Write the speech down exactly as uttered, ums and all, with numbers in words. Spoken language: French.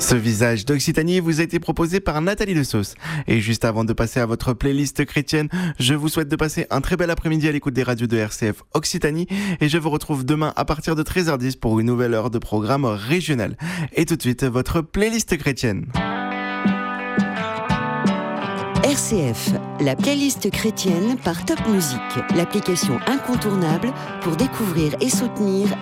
Ce visage d'Occitanie vous a été proposé par Nathalie de Sauce. Et juste avant de passer à votre playlist chrétienne, je vous souhaite de passer un très bel après-midi à l'écoute des radios de R C F Occitanie et je vous retrouve demain à partir de treize heures dix pour une nouvelle heure de programme régional. Et tout de suite, votre playlist chrétienne. R C F, la playlist chrétienne par Top Music, l'application incontournable pour découvrir et soutenir